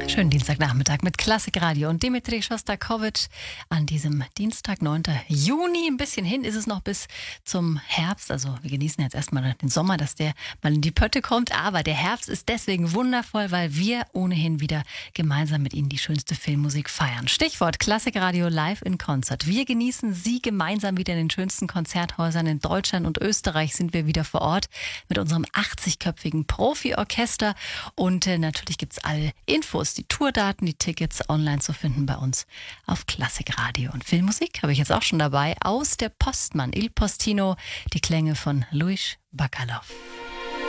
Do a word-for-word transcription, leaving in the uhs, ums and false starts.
Schönen Dienstagnachmittag mit Klassikradio und Dimitri Schostakowitsch an diesem Dienstag, neunten Juni. Ein bisschen hin ist es noch bis zum Herbst. Also wir genießen jetzt erstmal den Sommer, dass der mal in die Pötte kommt. Aber der Herbst ist deswegen wundervoll, weil wir ohnehin wieder gemeinsam mit Ihnen die schönste Filmmusik feiern. Stichwort Klassikradio live in Konzert. Wir genießen Sie gemeinsam wieder in den schönsten Konzerthäusern in Deutschland und Österreich. Sind wir wieder vor Ort mit unserem achtzigköpfigen Profi-Orchester. Und äh, natürlich gibt es alle Infos, die Tourdaten, die Tickets online zu finden bei uns auf Klassikradio. Und Filmmusik habe ich jetzt auch schon dabei aus der Postmann, Il Postino, die Klänge von Luis Bacalov.